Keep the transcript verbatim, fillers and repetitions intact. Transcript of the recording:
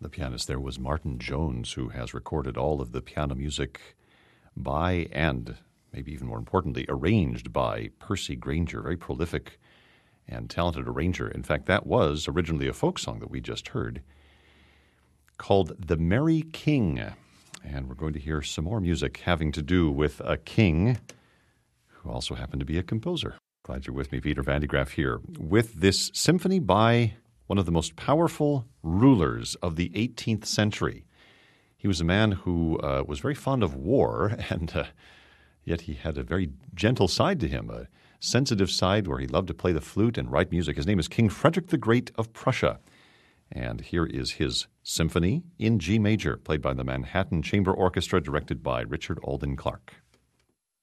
The pianist there was Martin Jones, who has recorded all of the piano music by and, maybe even more importantly, arranged by Percy Grainger, very prolific and talented arranger. In fact, that was originally a folk song that we just heard called The Merry King. And we're going to hear some more music having to do with a king who also happened to be a composer. Glad you're with me, Peter Van de Graaff here, with this symphony by one of the most powerful rulers of the eighteenth century. He was a man who uh, was very fond of war, and uh, yet he had a very gentle side to him, a sensitive side where he loved to play the flute and write music. His name is King Frederick the Great of Prussia. And here is his symphony in G major, played by the Manhattan Chamber Orchestra, directed by Richard Alden Clark.